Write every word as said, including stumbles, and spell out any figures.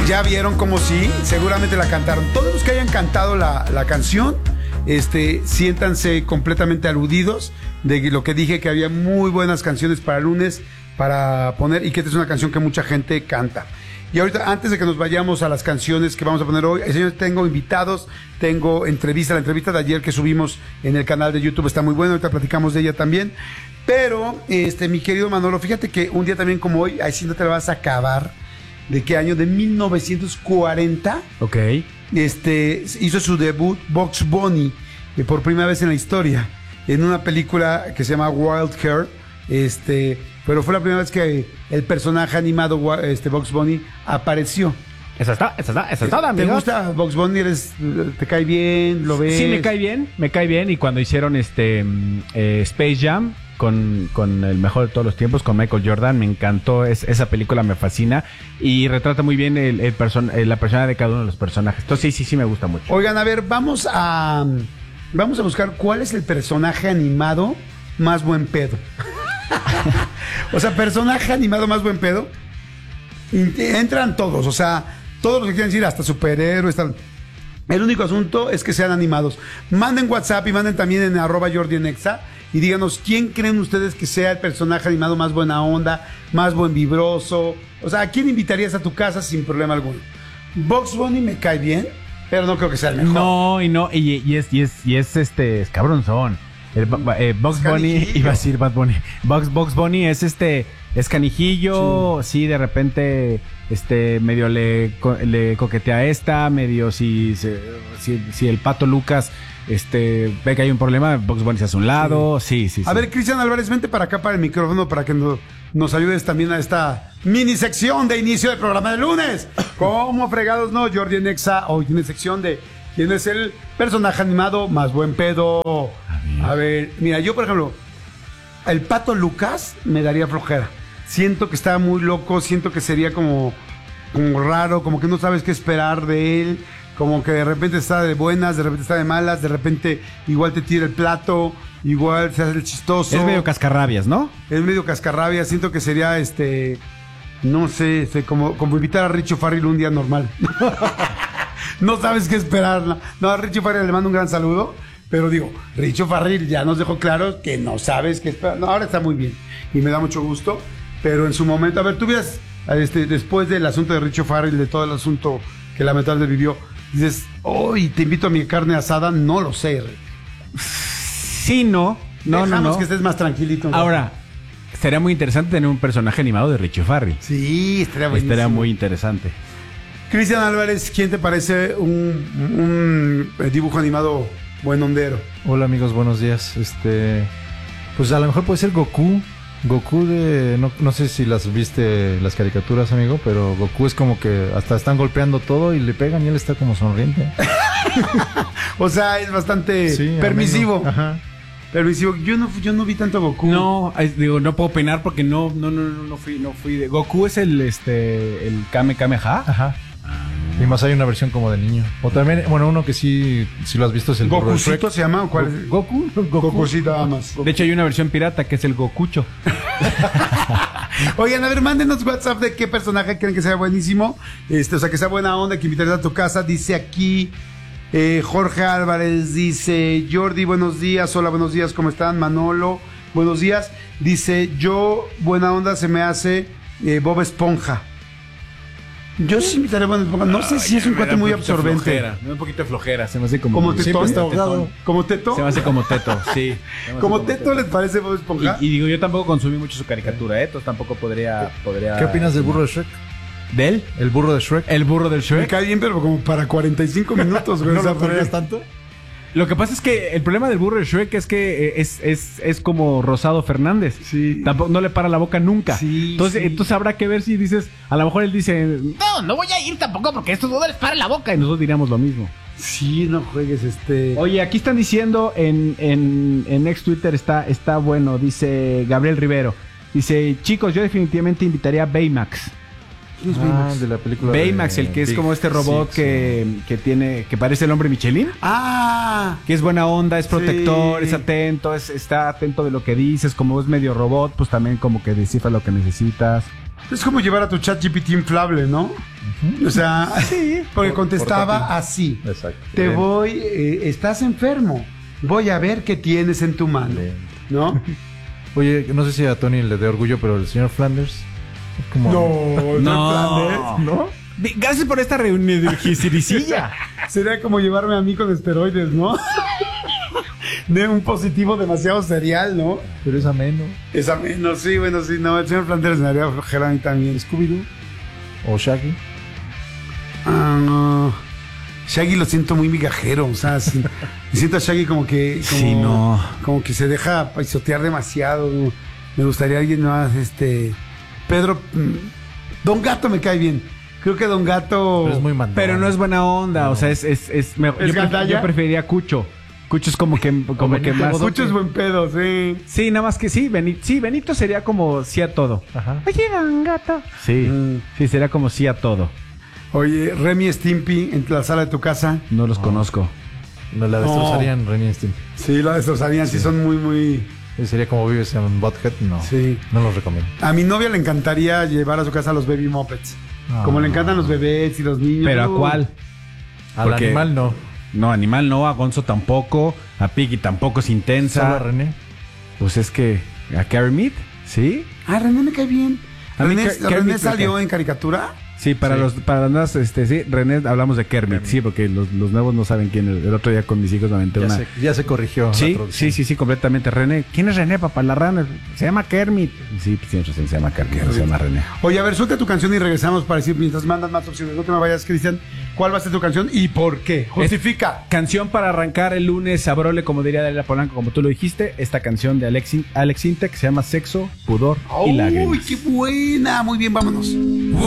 Ya vieron como sí, seguramente la cantaron. Todos los que hayan cantado la, la canción, este, siéntanse completamente aludidos de lo que dije, que había muy buenas canciones para lunes para poner, y que esta es una canción que mucha gente canta. Y ahorita, antes de que nos vayamos a las canciones que vamos a poner hoy, señores, tengo invitados, tengo entrevista, la entrevista de ayer que subimos en el canal de YouTube está muy buena, ahorita platicamos de ella también. Pero, este, mi querido Manolo, fíjate que un día también como hoy, ahí sí no te la vas a acabar. ¿De qué año? De mil novecientos cuarenta. Ok. Este, hizo su debut Bugs Bunny, eh, por primera vez en la historia, en una película que se llama Wild Hair. Este, pero fue la primera vez que el personaje animado, este, Bugs Bunny, apareció. Esa está, esa está, esa está, ¿Te gusta Bugs Bunny? ¿Eres, ¿Te cae bien? ¿Lo ves? Sí, me cae bien, me cae bien. Y cuando hicieron este eh, Space Jam con, con el mejor de todos los tiempos, con Michael Jordan, me encantó. Es, esa película me fascina y retrata muy bien el, el person, la persona de cada uno de los personajes. Entonces sí, sí, sí me gusta mucho. Oigan, a ver, vamos a vamos a buscar cuál es el personaje animado más buen pedo. O sea, personaje animado más buen pedo. Entran todos, o sea, todos los que quieren decir, hasta superhéroes, están. El único asunto es que sean animados. Manden WhatsApp y manden también en arroba Jordi en Exa y díganos quién creen ustedes que sea el personaje animado más buena onda, más buen vibroso. O sea, ¿a quién invitarías a tu casa sin problema alguno? Bugs Bunny me cae bien, pero no creo que sea el mejor. No, y no, y, y es, y es, y es este, es cabronzón. El, eh, Bugs Bunny, iba a decir Bad Bunny. Bugs, Bugs Bunny es este, es canijillo, sí, sí de repente, este, medio le, le coquetea a esta, medio si, si, si el Pato Lucas, este, ve que hay un problema, Bugs Bunny se hace a un lado, sí, sí, sí. A sí. ver, Cristian Álvarez, vente para acá para el micrófono para que nos, nos ayudes también a esta mini sección de inicio del programa de lunes. ¿Cómo fregados no? Jordi en Exa, hoy tiene sección de quién es el personaje animado más buen pedo. A ver, mira, yo por ejemplo, el Pato Lucas me daría flojera. Siento que está muy loco, siento que sería como, como raro, como que no sabes qué esperar de él, como que de repente está de buenas, de repente está de malas, de repente igual te tira el plato, igual se hace el chistoso. Es medio cascarrabias, ¿no? Es medio cascarrabias, siento que sería este, no sé, este, como, como invitar a Richo Farrell un día normal. No sabes qué esperar. No, no, a Richo Farrell le mando un gran saludo. Pero digo, Richo Farrell ya nos dejó claro que no sabes qué esperar. No, ahora está muy bien y me da mucho gusto. Pero en su momento, a ver, tú vieras, este, después del asunto de Richo Farrell, de todo el asunto que lamentablemente vivió, dices, hoy oh, te invito a mi carne asada, no lo sé, Rick. Sí, no, no, Dejamos no, no. que estés más tranquilito. ¿No? Ahora, sería muy interesante tener un personaje animado de Richo Farrell. Sí, estaría buenísimo. Estaría muy interesante. Cristian Álvarez, ¿quién te parece un, un dibujo animado buen hondero? Hola amigos, buenos días. Este, pues a lo mejor puede ser Goku. Goku de, no, no sé si las viste las caricaturas, amigo, pero Goku es como que hasta están golpeando todo y le pegan y él está como sonriente. O sea, es bastante sí, permisivo. Ajá. Permisivo. Yo no, yo no vi tanto a Goku. No, digo, no puedo opinar porque no, no, no, no, no fui, no fui de. Goku es el, este, el Kame Kameha. Ajá. Y más hay una versión como de niño. O también, bueno, uno que sí, si lo has visto es el burro de Shrek. ¿Gokucito se llama o cuál es? ¿Goku? Goku. Gokucito nada más. De hecho hay una versión pirata que es el Gokucho. Oigan, a ver, mándenos WhatsApp de qué personaje creen que sea buenísimo. Este, o sea, que sea buena onda, que invitarías a tu casa. Dice aquí eh, Jorge Álvarez, dice Jordi, buenos días. Hola, buenos días, ¿cómo están? Manolo, buenos días. Dice, yo, buena onda se me hace eh, Bob Esponja. Yo sí invitaré a Bob Esponja. No sé si es un cuate muy absorbente. Me da un poquito de flojera. Se me hace como... ¿Como tetón? está ahogado. ¿Como teto? Se me hace como teto, sí. ¿Como teto les parece Bob Esponja? Y, y digo, yo tampoco consumí mucho su caricatura, ¿eh? Entonces tampoco podría... podría... ¿Qué opinas del burro de Shrek? ¿De él? El burro de Shrek. El burro del Me Shrek. cae bien, pero como para cuarenta y cinco minutos, güey. ¿No O sea, lo pondrías porque- tanto? Lo que pasa es que el problema del burro de Shrek es que eh, es, es, es como Rosado Fernández. Sí. Tampoco, no le para la boca nunca. Sí, entonces, sí. entonces habrá que ver si dices, a lo mejor él dice, no, no voy a ir tampoco porque estos no les para la boca. Y nosotros diríamos lo mismo. Sí, no juegues este... Oye, aquí están diciendo en, en, en ex Twitter está, está bueno, dice Gabriel Rivero. Dice, chicos, yo definitivamente invitaría a Baymax. ¿Quién es Ah, Baymax? de la película Baymax, de el que es Big como este robot Six, que, que tiene, que parece el hombre Michelin. Ah, Que es buena onda, es protector, Sí. es atento, es, está atento de lo que dices, como es medio robot, pues también como que descifra lo que necesitas. Es como llevar a tu chat G P T inflable, ¿no? Uh-huh. O sea, sí, porque Por- contestaba portátil. así. Exacto. Te Bien. voy, eh, estás enfermo. Voy a ver qué tienes en tu mano. Bien. ¿No? Oye, no sé si a Tony le dé orgullo, pero el señor Flanders es como... No, No. ¿no? Gracias por esta reunión de jiricilla. Sería como llevarme a mí con esteroides, ¿no? De un positivo demasiado serial, ¿no? Pero es ameno. Es ameno, sí, bueno, sí, no. El señor Flanders me haría flojera a mí también. Scooby-Doo. O Shaggy. Ah, no. Shaggy lo siento muy migajero, o sea, sí, siento a Shaggy como que... Como, Sí, no. Como que se deja pisotear demasiado. Me gustaría alguien más, este... Pedro... mm, Don Gato me cae bien. Creo que Don Gato... Pero es muy mandón. Pero no es buena onda, No. o sea, es... es, es, me- ¿Es yo, pref- gandalla? yo preferiría Cucho. Cucho es como que, como que Benito más... Bodoque. Mucho es buen pedo, sí. Sí, nada más que sí, Benito, sí, Benito sería como sí a todo. Ajá. Oye, Don Gato. Sí, Mm. sí, sería como sí a todo. Oye, Remy Stimpy en la sala de tu casa. No los conozco. No la destrozarían, Ren y Stimpy. Sí, la destrozarían, sí. son muy, muy... Sí, sería como vives en Butthead. No. Sí. No los recomiendo. A mi novia le encantaría llevar a su casa a los Baby Muppets. Ah. Como le encantan los bebés y los niños. ¿Pero a Uh. cuál? Al Porque- animal no. No, Animal no, a Gonzo tampoco, a Piggy tampoco es Solo a intensa. René. Pues es que a Carrie Mead, ¿sí? Ah, René me cae bien. A mí René, Ker- René Kermit me salió cae. en caricatura. Sí, para Sí. los para las nuevas, este, sí, René, hablamos de Kermit, sí, porque los, los nuevos no saben quién es. El otro día con mis hijos me aventé Ya una... se, ya se corrigió. la Sí, traducción. sí, sí, sí, completamente. René, ¿quién es René, papá? La rana, se llama Kermit. Sí, pues tienes razón, se llama Kermit, no se llama René. Oye, a ver, suelta tu canción y regresamos para decir, mientras mandas más opciones. No te me vayas, Cristian. ¿Cuál va a ser tu canción y por qué? Justifica. Canción para arrancar el lunes, sabrole, como diría Dalila Polanco, como tú lo dijiste. Esta canción de Alex, In- Alex Intec que se llama Sexo, Pudor y ¡Uy, Lágrimas. qué buena! Muy bien, vámonos.